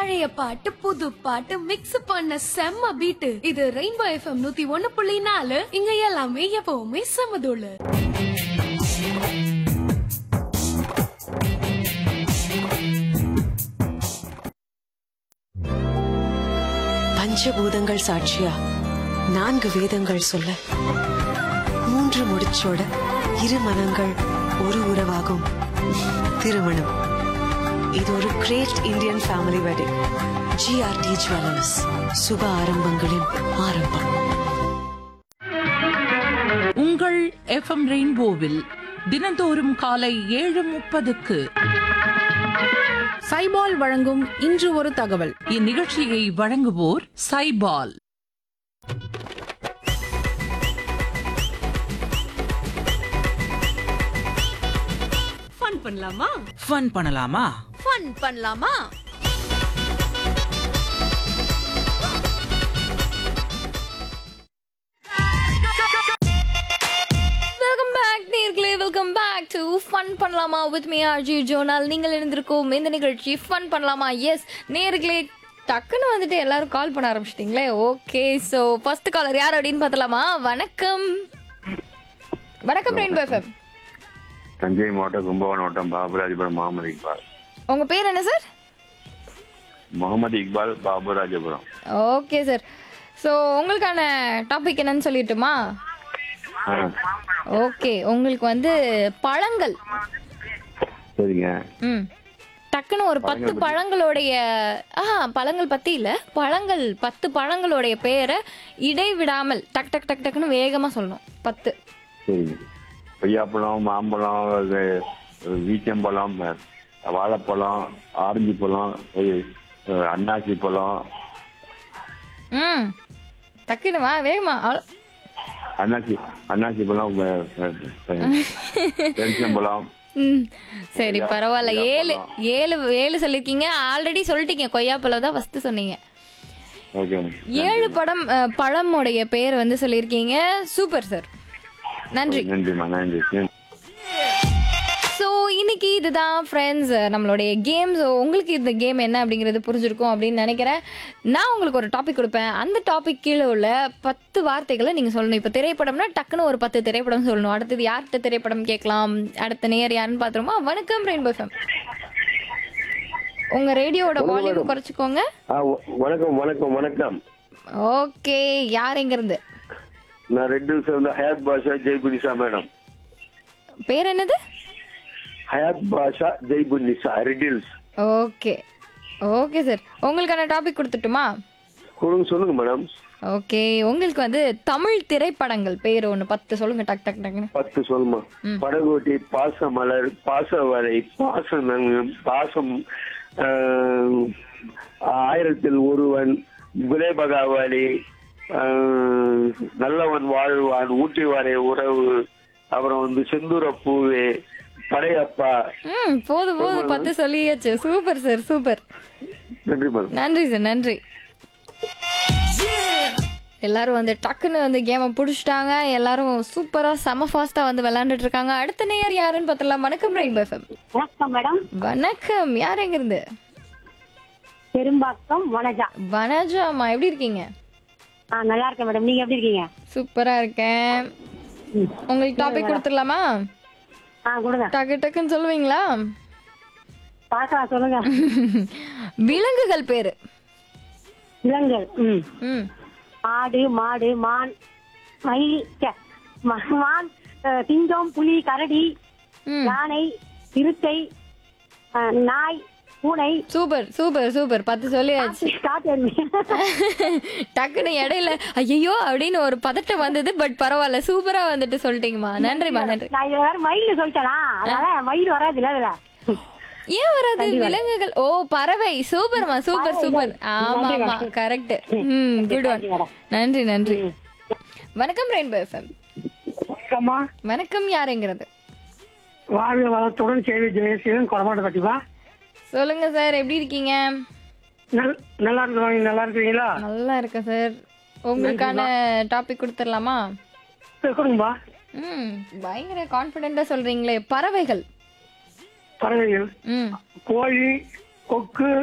பழைய பாட்டு புது பாட்டு மிக்ஸ் பண்ண செம்ம பீட்டு இது ரெயின்போ எஃப்எம் 101.4. இங்க எல்லாமே எப்பவுமே செமதுளு. பஞ்சபூதங்கள் சாட்சியா 4 வேதங்கள் சொல்ல 3 முடிச்சோட 2 மனங்கள் ஒரு உறவாகும் திருமணம். இது ஒரு great Indian family wedding. GRT jewellers, சுப ஆரம்பங்களின் ஆரம்பம். உங்கள் எஃப்எம் ரெயின்போவில் தினந்தோறும் காலை 7:30க்கு சைபால் வழங்கும் இன்று ஒரு தகவல். இந்நிகழ்ச்சியை வழங்குவோர் சைபால். ஃபன் பண்ணலாமா? ஃபன் பண்ணலாமா? ஃபன் பண்ணலாமா? வெல்கம் பேக் நேயர்களே, வெல்கம் பேக் டு ஃபன் பண்ணலாமா வித் மீ ஆர்ஜி ஜோனால். நீங்கள் இருந்திருக்கும் இந்த நிகழ்ச்சி ஃபன் பண்ணலாமா. எஸ் நேயர்களே, டக்குன்னு வந்துட்டு எல்லாரும் கால் பண்ண ஆரம்பிச்சிட்டிங்களே. ஓகே, ஸோ ஃபர்ஸ்ட் காலர் யார் அப்படின்னு பார்த்தலாமா? வணக்கம். வணக்கம் ரெயின்போ எஃப்எம். தஞ்சை மாவட்டம் கும்பகோணம் மாவட்டம் பாபுராஜபுரம் முகமது இக்பால். உங்க பேர் என்ன sir? Mohammed Iqbal, Baburajapuram. Okay sir. So உங்களுக்கான டாபிக் என்னன்னு சொல்லிட்டுமா? ஓகே, உங்களுக்கு வந்து பழங்கள். சரிங்க. டக்குன்னு ஒரு 10 பழங்களுடைய பழங்கள் பத்தி இல்ல, பழங்கள் 10 பழங்களுடைய பேரை இடைவிடாமல் டக் டக் டக் டக்குன்னு வேகமா சொல்லணும். 10. சரிங்க. கொய்யாப்பழம், மாம்பழம், வீச்சம்பழம், வாழைப்பழம், ஆரஞ்சு பழம், அன்னாசி பழம். டக்குன்னு வா வேகமா. அன்னாசி பழம், பெருச்சம்பழம். சரி பரவாயில்ல. 7 சொல்லிருக்கீங்க. ஆல்ரெடி சொல்லிட்டீங்க, கொய்யாப்பழம் தான் ஃபர்ஸ்ட் சொன்னீங்க. 7 பழமுடைய பேர் வந்து சொல்லியிருக்கீங்க. சூப்பர் சார், நன்றி. நன்றிமா, நன்றி. ஸோ இன்னைக்கு இதுதான் ஃப்ரெண்ட்ஸ் நம்மளுடைய கேம். ஸோ உங்களுக்கு இந்த கேம் என்ன அப்படிங்கிறது புரிஞ்சிருக்கும் அப்படின்னு நினைக்கிறேன். நான் உங்களுக்கு ஒரு டாபிக் கொடுப்பேன். அந்த டாபிக் கீழே உள்ள 10 வார்த்தைகளை நீங்கள் சொல்லணும். இப்போ திரைப்படம்னா டக்குன்னு ஒரு 10 திரைப்படம் சொல்லணும். அடுத்தது யார்கிட்ட திரைப்படம் கேட்கலாம்? அடுத்த நேர் யாருன்னு பார்த்துருமா? வணக்கம் ரெயின்போ எஃப்எம். உங்க ரேடியோட வால்யூம் குறைச்சிக்கோங்க. வணக்கம் வணக்கம் வணக்கம். ஓகே, யார் எங்க இருந்து? நான் ரெட் ஹில்ஸ் ஹயாத் பாஷா ஜெய்புனிசா மேடம். பேர் என்னது? ஹயாத் பாஷா ஜெய்புனிசா, red hills. Okay okay sir, உங்களுக்கான டாபிக் கொடுத்துட்டுமா? சொல்லுங்க மேடம். ஓகே, உங்களுக்கு வந்து தமிழ் திரைப்படங்கள் பேர் ஒன்று 10 சொல்லுங்க. டக் டக் டக்னு 10 சொல்லுமா? படகோட்டி, பாசமலர், பாசவரை, பாசம், ஆயிரத்தில் ஒருவன், குலேபகாவாலி, நல்லவன் வாழ்வான், ஊட்டி வரை உறவு, அப்புறம் வந்து செந்தூர பூவே, படையப்பா. போதும் 10 சொல்லியாச்சு. Super sir, super. நன்றி மேடம். நன்றி சார், நன்றி. எல்லாரும் வந்து டக்குன்னு வந்து கேமை பிடிச்சிட்டாங்க. எல்லாரும் சூப்பரா செம ஃபாஸ்டா வந்து விளையாண்டுட்டு இருக்காங்க. அடுத்த நேயர் யாருன்னு பார்த்தலாம். வணக்கம் ரெயின்போ எஃப்எம். வணக்கம் மேடம். வணக்கம், யார் எங்க இருந்து? பெரும்பாக்கம் வனஜா. வனஜாமா, எப்படி இருக்கீங்க? நல்லா இருக்கேன் மேடம், நீங்க எப்படி இருக்கீங்க? சூப்பரா இருக்கேன். உங்களுக்கு டாபிக் கொடுத்துடலாமா? கொடுங்க. டக்கு டக்குன்னு சொல்லுவீங்களா? பாக்கலாம், சொல்லுங்க. விலங்குகள் பேரு. விலங்குகள் ஆடு, மாடு, மான், மயில், மான், சிங்கம், புலி, கரடி, யானை, இருட்டை, நாய், பூனை. சூப்பர் சூப்பர் சூப்பர், 10 சொல்லியாச்சு. டக்குன்னு இடையில ஐயோ அப்படின்னு ஒரு பதட்டம் வந்தது. பட் பரவாயில்ல, சூப்பரா வந்துட்டு சொல்லிட்டீங்கம்மா. நன்றிமா, நன்றி. நான் வேற மயில் சொல்லிட்டேனா, அதனால மயில் வராது இல்ல அதுல. ஏன் வராது? விலங்குகள். ஓ, பறவை. சூப்பர்மா, சூப்பர் சூப்பர். ஆமா ஆமா, கரெக்ட். Good one. நன்றி நன்றி. வணக்கம் ரெயின்போ எஃப்எம். வணக்கம், யாருங்கிறது? வாழ்வு வளத்துடன் சேவை ஜெயசீலன் கொடமாட்ட பத்திவா. சொல்லுங்க சார், எப்படி இருக்கீங்க? நல்லா இருக்கிறோம், நல்லா இருக்கீங்களா? நல்லா இருக்கேன் சார். உங்களுக்கான டாபிக் கொடுத்துடலாமா? கொடுங்கப்பா. பயங்கர கான்பிடென்ட்டா சொல்றீங்களே. பறவைகள். பறவைகள் கோழி, கொக்கு,